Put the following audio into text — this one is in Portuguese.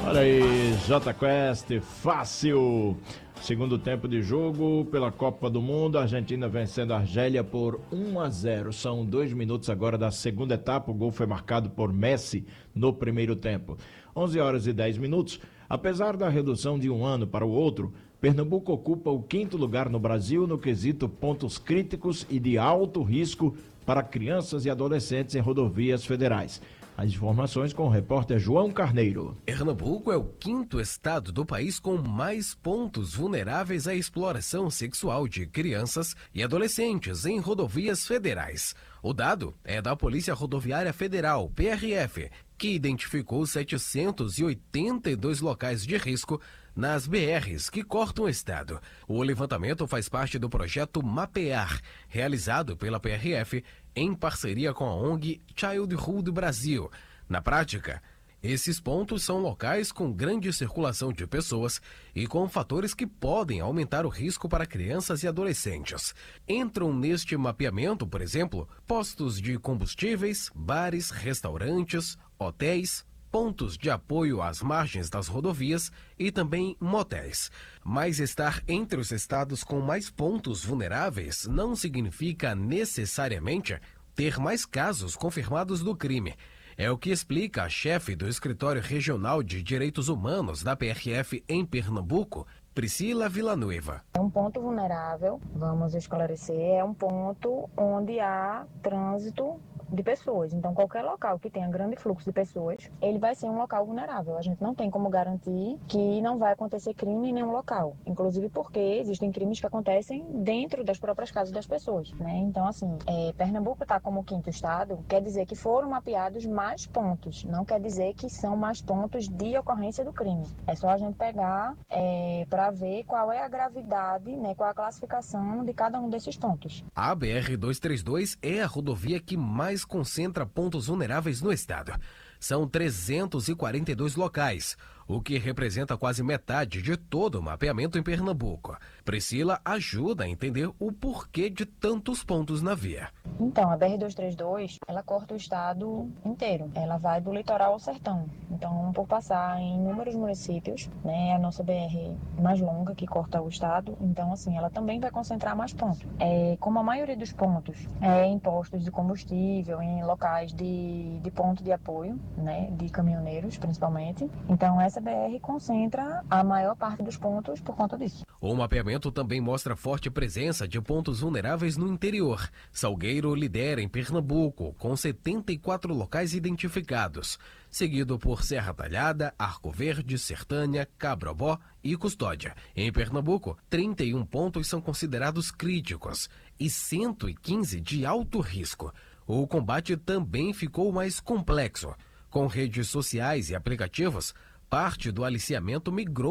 Olha aí, J Quest, fácil. Segundo tempo de jogo pela Copa do Mundo, a Argentina vencendo a Argélia por 1-0. São 2 minutos agora da segunda etapa. O gol foi marcado por Messi no primeiro tempo. 11 horas e 10 minutos. Apesar da redução de um ano para o outro, Pernambuco ocupa o 5º lugar no Brasil no quesito pontos críticos e de alto risco para crianças e adolescentes em rodovias federais. As informações com o repórter João Carneiro. Pernambuco é o 5º estado do país com mais pontos vulneráveis à exploração sexual de crianças e adolescentes em rodovias federais. O dado é da Polícia Rodoviária Federal, PRF, que identificou 782 locais de risco nas BRs que cortam o estado. O levantamento faz parte do projeto Mapear, realizado pela PRF em parceria com a ONG Childhood Brasil. Na prática, esses pontos são locais com grande circulação de pessoas e com fatores que podem aumentar o risco para crianças e adolescentes. Entram neste mapeamento, por exemplo, postos de combustíveis, bares, restaurantes, hotéis, pontos de apoio às margens das rodovias e também motéis. Mas estar entre os estados com mais pontos vulneráveis não significa necessariamente ter mais casos confirmados do crime. É o que explica a chefe do Escritório Regional de Direitos Humanos da PRF em Pernambuco, Priscila Villanueva. É um ponto vulnerável, vamos esclarecer, é um ponto onde há trânsito de pessoas. Então, qualquer local que tenha grande fluxo de pessoas, ele vai ser um local vulnerável. A gente não tem como garantir que não vai acontecer crime em nenhum local. Inclusive porque existem crimes que acontecem dentro das próprias casas das pessoas, né? Então, assim, Pernambuco está como 5º estado, quer dizer que foram mapeados mais pontos. Não quer dizer que são mais pontos de ocorrência do crime. É só a gente pegar para ver qual é a gravidade, né, qual é a classificação de cada um desses pontos. A BR-232 é a rodovia que mais concentra pontos vulneráveis no estado. São 342 locais, o que representa quase metade de todo o mapeamento em Pernambuco. Priscila ajuda a entender o porquê de tantos pontos na via. Então, a BR-232, ela corta o estado inteiro. Ela vai do litoral ao sertão. Então, por passar em inúmeros municípios, né, a nossa BR mais longa que corta o estado, então, assim, ela também vai concentrar mais pontos. Como a maioria dos pontos é em postos de combustível, em locais de ponto de apoio, né, de caminhoneiros, principalmente. Então, essa BR concentra a maior parte dos pontos por conta disso. O mapeamento também mostra forte presença de pontos vulneráveis no interior. Salgueiro lidera em Pernambuco, com 74 locais identificados, seguido por Serra Talhada, Arco Verde, Sertânia, Cabrobó e Custódia. Em Pernambuco, 31 pontos são considerados críticos e 115 de alto risco. O combate também ficou mais complexo. Com redes sociais e aplicativos, parte do aliciamento migrou